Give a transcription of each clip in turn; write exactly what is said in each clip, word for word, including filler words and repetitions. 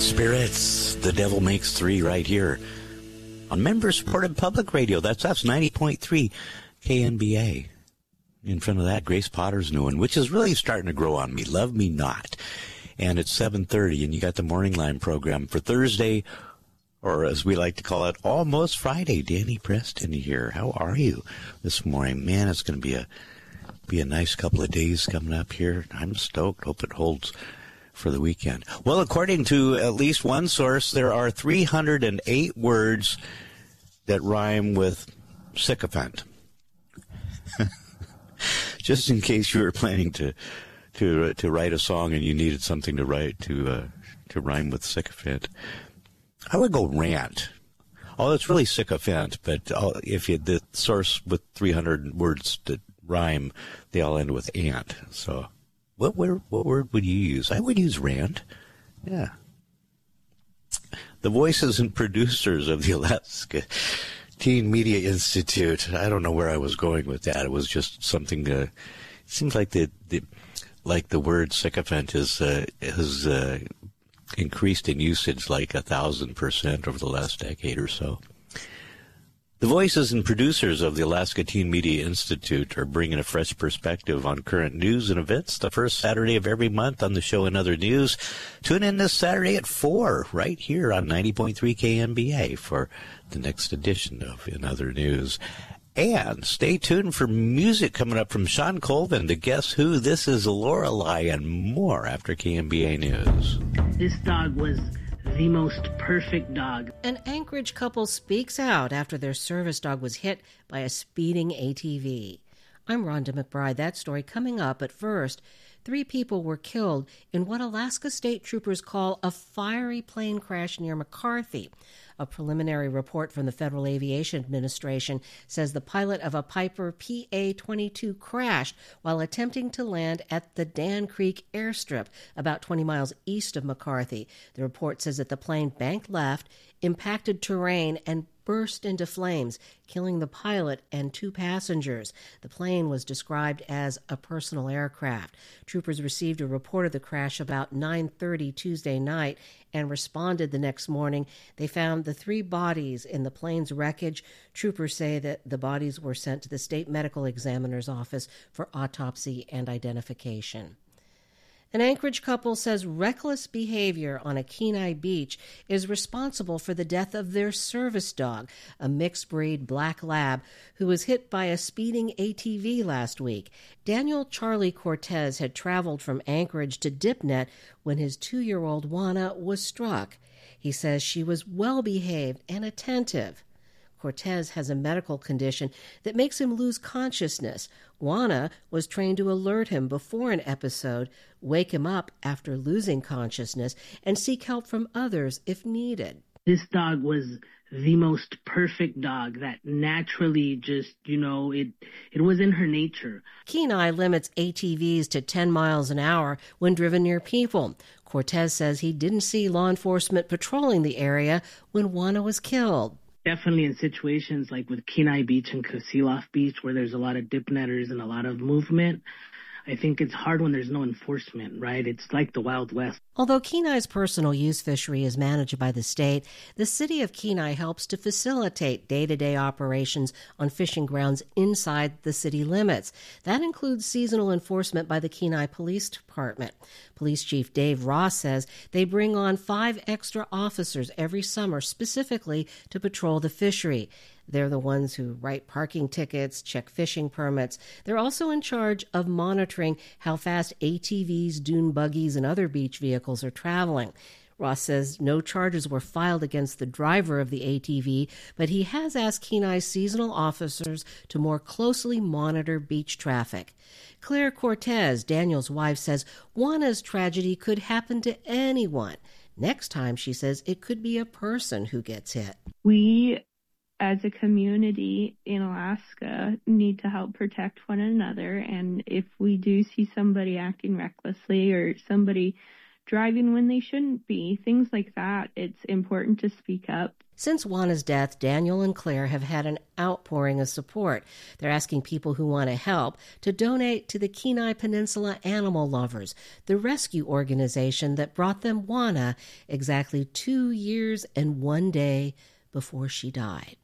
Spirits, The Devil Makes Three right here on member-supported public radio. That's us, ninety point three K N B A. In front of that, Grace Potter's new one, which is really starting to grow on me, Love Me Not. And it's seven thirty, and you got the Morning Line program for Thursday, or as we like to call it, almost Friday. Danny Preston here. How are you this morning? Man, it's going to be a be a nice couple of days coming up here. I'm stoked. Hope it holds for the weekend. Well, according to at least one source, there are three hundred eight words that rhyme with sycophant. Just in case you were planning to to uh, to write a song and you needed something to write to uh, to rhyme with sycophant, I would go rant. Oh, it's really sycophant, but uh, if you the source with three hundred words that rhyme, they all end with ant. So. What word, what word would you use? I would use rant. Yeah. The voices and producers of the Alaska Teen Media Institute. I don't know where I was going with that. It was just something. Uh, it seems like the, the like the word sycophant is uh, has uh, increased in usage like a thousand percent over the last decade or so. The voices and producers of the Alaska Teen Media Institute are bringing a fresh perspective on current news and events the first Saturday of every month on the show In Other News. Tune in this Saturday at four right here on ninety point three K N B A for the next edition of In Other News. And stay tuned for music coming up from Sean Colvin to Guess Who. This is Lorelei and more after K N B A News. This dog was the most perfect dog. An Anchorage couple speaks out after their service dog was hit by a speeding A T V. I'm Rhonda McBride. That story coming up. At first, three people were killed in what Alaska State Troopers call a fiery plane crash near McCarthy. A preliminary report from the Federal Aviation Administration says the pilot of a Piper P A twenty-two crashed while attempting to land at the Dan Creek airstrip, about twenty miles east of McCarthy. The report says that the plane banked left, impacted terrain, and burst into flames, killing the pilot and two passengers. The plane was described as a personal aircraft. Troopers received a report of the crash about nine thirty Tuesday night and responded the next morning. They found the three bodies in the plane's wreckage. Troopers say that the bodies were sent to the state medical examiner's office for autopsy and identification. An Anchorage couple says reckless behavior on a Kenai beach is responsible for the death of their service dog, a mixed-breed black lab, who was hit by a speeding A T V last week. Daniel Charlie Cortez had traveled from Anchorage to Dipnet when his two-year-old Juana was struck. He says she was well-behaved and attentive. Cortez has a medical condition that makes him lose consciousness. Juana was trained to alert him before an episode, wake him up after losing consciousness, and seek help from others if needed. This dog was the most perfect dog that naturally just, you know, it it was in her nature. Kenai limits A T Vs to ten miles an hour when driven near people. Cortez says he didn't see law enforcement patrolling the area when Juana was killed. Definitely in situations like with Kenai Beach and Kasilof Beach, where there's a lot of dip netters and a lot of movement, I think it's hard when there's no enforcement, right? It's like the Wild West. Although Kenai's personal use fishery is managed by the state, the city of Kenai helps to facilitate day-to-day operations on fishing grounds inside the city limits. That includes seasonal enforcement by the Kenai Police Department. Police Chief Dave Ross says they bring on five extra officers every summer specifically to patrol the fishery. They're the ones who write parking tickets, check fishing permits. They're also in charge of monitoring how fast A T Vs, dune buggies, and other beach vehicles are traveling. Ross says no charges were filed against the driver of the A T V, but he has asked Kenai's seasonal officers to more closely monitor beach traffic. Claire Cortez, Daniel's wife, says Juana's tragedy could happen to anyone. Next time, she says, it could be a person who gets hit. We, as a community in Alaska, need to help protect one another. And if we do see somebody acting recklessly or somebody driving when they shouldn't be, things like that, it's important to speak up Since Juana's death, Daniel and Claire have had an outpouring of support. They're asking people who want to help to donate to the Kenai Peninsula Animal Lovers, the rescue organization that brought them Juana exactly two years and one day before she died.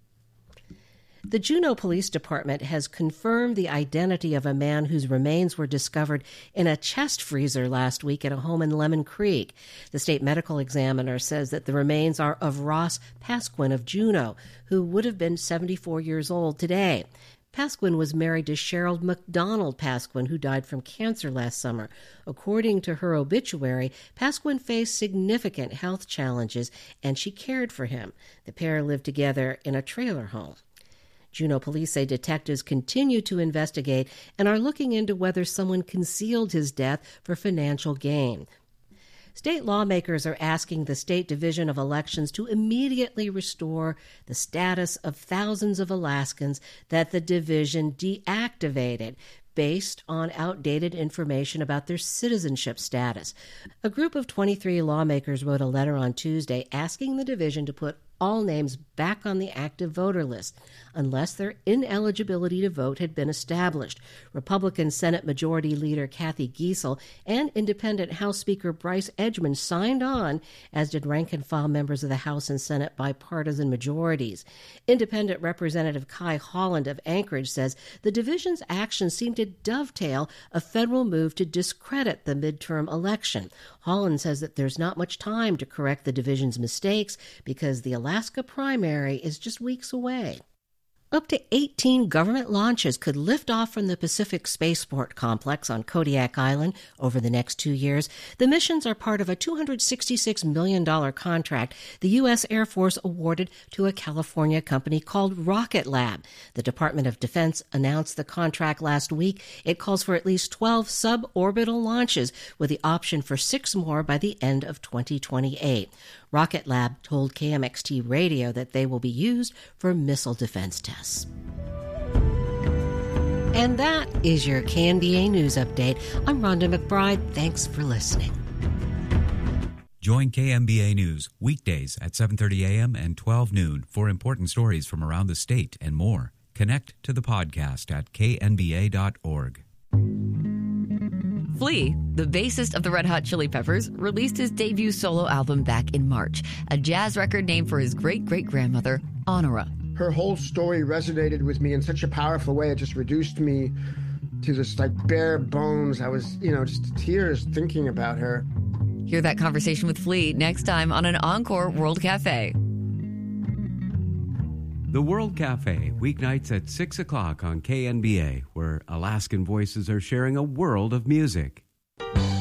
The Juneau Police Department has confirmed the identity of a man whose remains were discovered in a chest freezer last week at a home in Lemon Creek. The state medical examiner says that the remains are of Ross Pasquin of Juneau, who would have been seventy-four years old today. Pasquin was married to Cheryl McDonald Pasquin, who died from cancer last summer. According to her obituary, Pasquin faced significant health challenges, and she cared for him. The pair lived together in a trailer home. Juneau police say detectives continue to investigate and are looking into whether someone concealed his death for financial gain. State lawmakers are asking the State Division of Elections to immediately restore the status of thousands of Alaskans that the division deactivated based on outdated information about their citizenship status. A group of twenty-three lawmakers wrote a letter on Tuesday asking the division to put all names back on the active voter list unless their ineligibility to vote had been established. Republican Senate Majority Leader Kathy Giessel and Independent House Speaker Bryce Edgman signed on, as did rank-and-file members of the House and Senate bipartisan majorities. Independent Representative Kai Holland of Anchorage says the division's actions seem to dovetail a federal move to discredit the midterm election. Holland says that there's not much time to correct the division's mistakes because the Alaska primary is just weeks away. Up to eighteen government launches could lift off from the Pacific Spaceport Complex on Kodiak Island over the next two years. The missions are part of a two hundred sixty-six million dollars contract the U S Air Force awarded to a California company called Rocket Lab. The Department of Defense announced the contract last week. It calls for at least twelve suborbital launches with the option for six more by the end of twenty twenty-eight. Rocket Lab told K M X T Radio that they will be used for missile defense tests. And that is your K N B A News Update. I'm Rhonda McBride. Thanks for listening. Join K N B A News weekdays at seven thirty a.m. and twelve noon for important stories from around the state and more. Connect to the podcast at k n b a dot org. Flea, the bassist of the Red Hot Chili Peppers, released his debut solo album back in March, a jazz record named for his great-great-grandmother, Honora. Her whole story resonated with me in such a powerful way. It just reduced me to this, like, bare bones. I was, you know, just tears thinking about her. Hear that conversation with Flea next time on an Encore World Cafe. The World Cafe, weeknights at six o'clock on K N B A, where Alaskan voices are sharing a world of music.